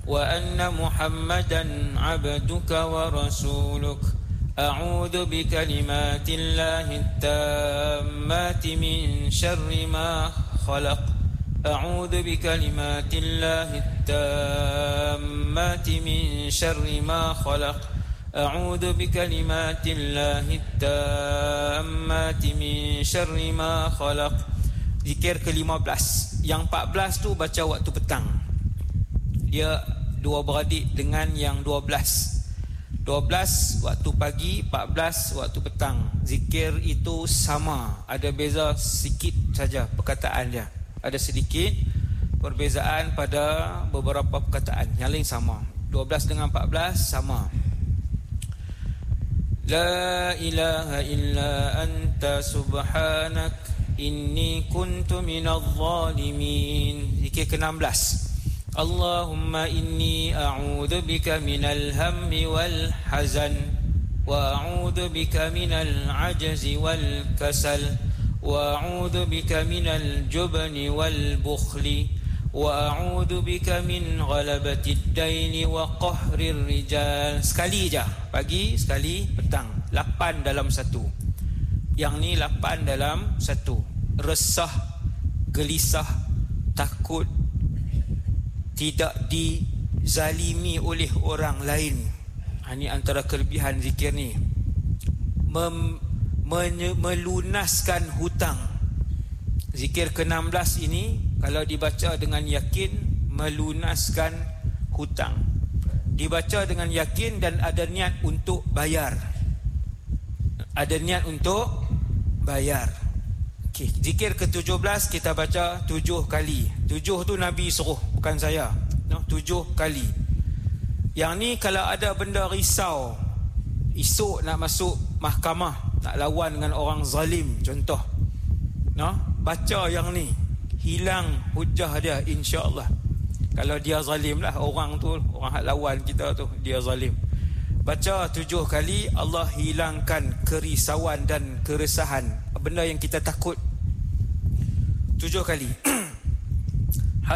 وأن محمدا عبدك ورسولك أعوذ بكلمات الله التامات من شر ما خلق أعوذ بكلمات الله التامات من شر ما خلق أعوذ بكلمات الله التامات من شر ما خلق. Zikir ke-15. Yang 14 tu baca waktu petang. Dia dua beradik dengan yang 12 waktu pagi, 14 waktu petang. Zikir itu sama, ada beza sikit saja perkataan dia. Ada sedikit perbezaan pada beberapa perkataan, yang lain sama. 12 dengan 14 sama. La ilaha illa anta subhanak inni kuntu minadh zalimin. Zikir ke-16. Allahumma inni a'udzu bika minal hammi wal hazan wa a'udzu bika minal ajzi wal kasal wa a'udzu bika minal jubni wal bukhli wa a'udzu bika min ghalabatid daini wa qahrir rijal. Sekali je, pagi sekali, petang. 8 dalam satu. Yang ni 8 dalam satu. Resah, gelisah, takut, tidak dizalimi oleh orang lain. Ini antara kelebihan zikir ni. Melunaskan hutang. Zikir ke-16 ini kalau dibaca dengan yakin, melunaskan hutang. Dibaca dengan yakin dan ada niat untuk bayar. Ada niat untuk bayar. Okay. Zikir ke-17 kita baca 7 kali. 7 tu Nabi suruh, bukan saya. 7 kali. Yang ni kalau ada benda risau, esok nak masuk mahkamah, nak lawan dengan orang zalim contoh, baca yang ni, hilang hujah dia insya-Allah. Kalau dia zalim lah, orang tu, orang hak lawan kita tu, dia zalim. Baca 7 kali, Allah hilangkan kerisauan dan keresahan, benda yang kita takut. 7 kali.